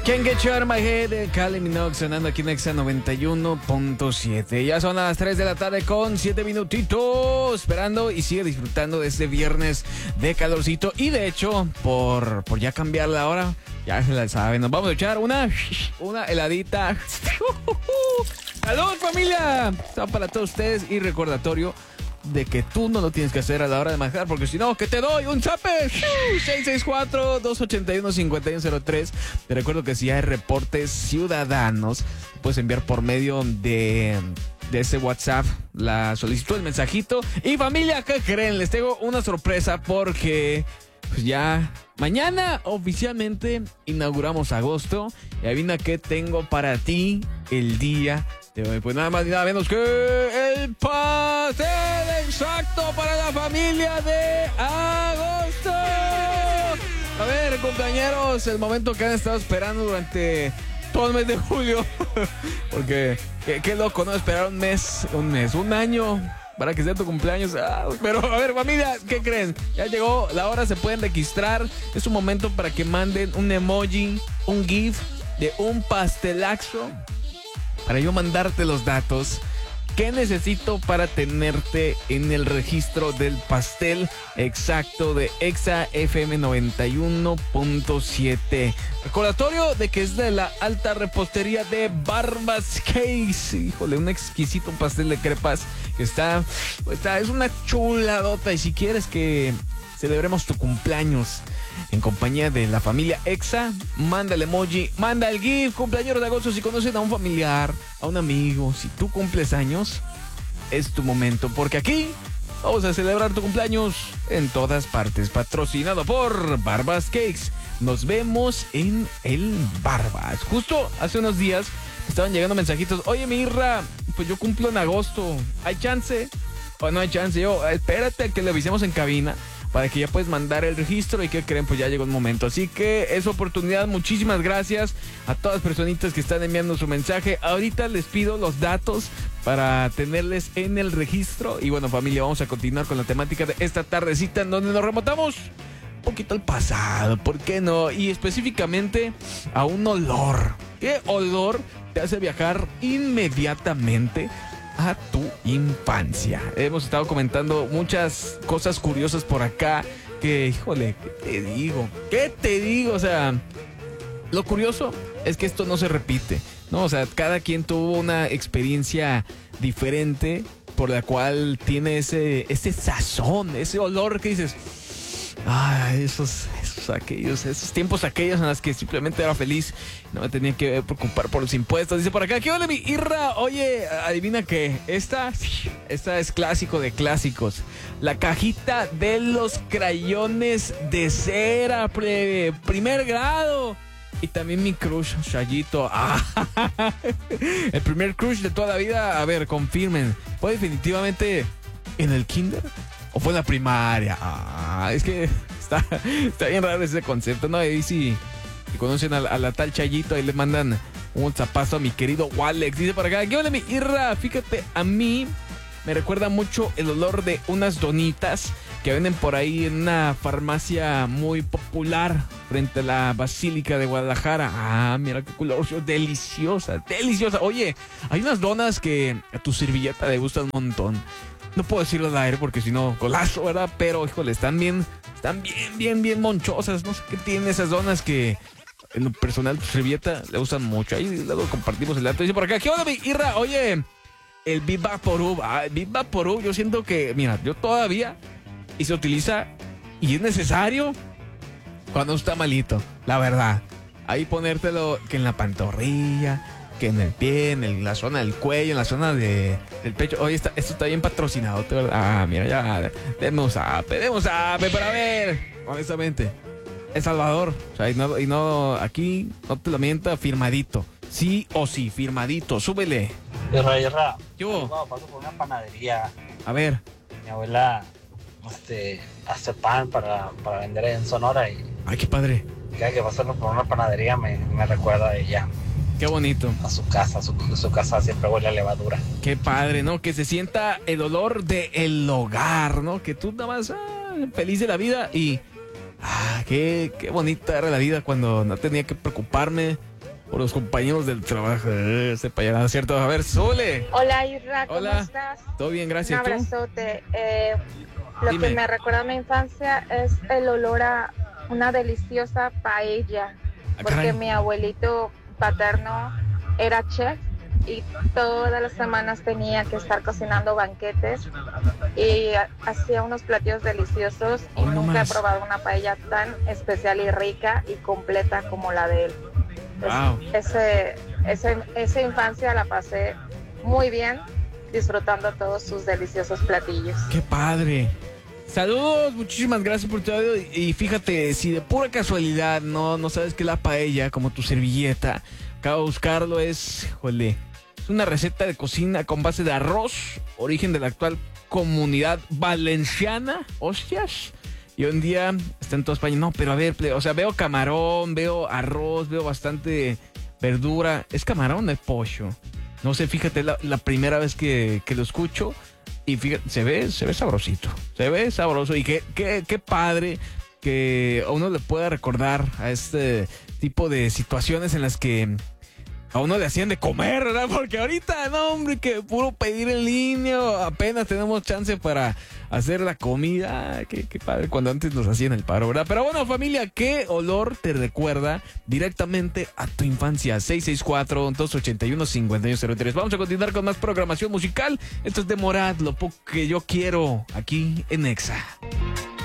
Can't Get You Out of My Head, Kylie Minogue sonando aquí en Exa 91.7. Ya son las 3 de la tarde con 7 minutitos. Esperando y sigue disfrutando de este viernes de calorcito. Y de hecho, por ya cambiar la hora, ya se la saben. Nos vamos a echar una heladita. ¡Salud, familia! Está para todos ustedes y recordatorio de que tú no lo tienes que hacer a la hora de manejar, porque si no, que te doy un zape. 664-281-5103. Te recuerdo que si hay reportes ciudadanos, puedes enviar por medio de ese WhatsApp la solicitud, el mensajito. Y familia, ¿qué creen? Les tengo una sorpresa porque pues ya mañana oficialmente inauguramos agosto. Y adivina qué tengo para ti el día de hoy. Pues nada más y nada menos que el pastel exacto para la familia de agosto. A ver, compañeros, el momento que han estado esperando durante todo el mes de julio. Porque qué loco, ¿no? Esperar un año para que sea tu cumpleaños. Pero a ver, familia, ¿qué creen? Ya llegó la hora, se pueden registrar. Es un momento para que manden un emoji, un GIF de un pastelazo, para yo mandarte los datos que necesito para tenerte en el registro del pastel exacto de Exa FM 91.7. Recordatorio de que es de la alta repostería de Barbas Cakes. Híjole, un exquisito pastel de crepas que está es una chuladota. Y si quieres que celebremos tu cumpleaños en compañía de la familia Exa, manda el emoji, manda el GIF, cumpleaños de agosto. Si conocen a un familiar, a un amigo, si tú cumples años, es tu momento, porque aquí vamos a celebrar tu cumpleaños en todas partes. Patrocinado por Barbas Cakes. Nos vemos en el Barbas. Justo hace unos días estaban llegando mensajitos. Oye, mi Irra, pues yo cumplo en agosto. ¿Hay chance? O no hay chance. Yo, espérate a que le avisemos en cabina para que ya puedes mandar el registro. Y que creen, pues ya llegó el momento. Así que es oportunidad. Muchísimas gracias a todas las personitas que están enviando su mensaje. Ahorita les pido los datos para tenerles en el registro. Y bueno, familia, vamos a continuar con la temática de esta tardecita, en donde nos remontamos un poquito al pasado, ¿por qué no? Y específicamente a un olor. ¿Qué olor te hace viajar inmediatamente a tu infancia? Hemos estado comentando muchas cosas curiosas por acá que, híjole, ¿qué te digo? O sea, lo curioso es que esto no se repite, ¿no? O sea, cada quien tuvo una experiencia diferente por la cual tiene ese sazón, ese olor que dices, esos tiempos aquellos en los que simplemente era feliz, no me tenía que preocupar por los impuestos. Dice por acá, ¿qué onda, mi Irra? Oye, adivina qué, esta es clásico de clásicos, la cajita de los crayones de cera, primer grado. Y también mi crush, Chayito. El primer crush de toda la vida. A ver, confirmen, ¿fue definitivamente en el kinder o fue en la primaria? Es que está bien raro ese concepto, ¿no? Y si conocen a la tal Chayito, ahí le mandan un zapazo a mi querido Walex. Dice por acá, ¿qué onda, mi Irra? Fíjate, a mí me recuerda mucho el olor de unas donitas que venden por ahí en una farmacia muy popular frente a la Basílica de Guadalajara. Mira qué color, deliciosa. Oye, hay unas donas que a tu servilleta le gustan un montón. No puedo decirlo al aire porque si no, golazo, ¿verdad? Pero, híjole, están bien monchosas. No sé qué tienen esas donas que en lo personal tu servilleta le gustan mucho. Ahí luego compartimos el dato. Dice por acá, ¿qué onda, mi Irra? Oye, el Big Vaporub. Big Vaporub, yo siento que, mira, yo todavía, y se utiliza, y es necesario cuando está malito, la verdad. Ahí ponértelo que en la pantorrilla, que en el pie, en la zona del cuello, en la zona del pecho. Oye, esto está bien patrocinado, ¿verdad? Mira, ya, demos zape, pero a ver, honestamente, El Salvador, o sea, y no, aquí no te lo mienta, firmadito, sí o sí, firmadito, súbele. Irra, ¿Qué hubo? no, paso por una panadería. A ver. Mi abuela hace pan para vender en Sonora y Ay, qué padre. cada que pasarlo por una panadería me recuerda a ella. Qué bonito. A su casa, su casa siempre huele a levadura. Qué padre, ¿no? Que se sienta el olor del hogar, ¿no? Que tú nada más feliz de la vida y qué bonita era la vida cuando no tenía que preocuparme por los compañeros del trabajo. Sepa ya, ¿cierto? A ver, Sole. Hola Isra, ¿cómo Hola. estás? Todo bien, gracias. Un ¿Tú? abrazote. Lo Dime. que me recuerda a mi infancia es el olor a una deliciosa paella, porque caray. mi abuelito paterno era chef y todas las semanas tenía que estar cocinando banquetes y hacía unos platillos deliciosos y Oh, no nunca más. he probado una paella tan especial y rica y completa como la de él. Wow. Esa infancia la pasé muy bien disfrutando todos sus deliciosos platillos. ¡Qué padre! Saludos, muchísimas gracias por tu audio. Y fíjate, si de pura casualidad no sabes qué es la paella, como tu servilleta, acabo de buscarlo, es una receta de cocina con base de arroz, origen de la actual Comunidad Valenciana, hostias. Y hoy en día está en toda España. No, pero a ver, o sea, veo camarón, veo arroz, veo bastante verdura. ¿Es camarón o es pollo? No sé, fíjate, la primera vez que lo escucho. Y fíjate, se ve sabrosito. Se ve sabroso. Y qué padre que a uno le pueda recordar a este tipo de situaciones en las que a uno le hacían de comer, ¿verdad? Porque ahorita, no, hombre, que puro pedir en línea, apenas tenemos chance para hacer la comida. Qué padre, cuando antes nos hacían el paro, ¿verdad? Pero bueno, familia, ¿qué olor te recuerda directamente a tu infancia? 664-281-5103. Vamos a continuar con más programación musical. Esto es de Morat, lo poco que yo quiero, aquí en Exa.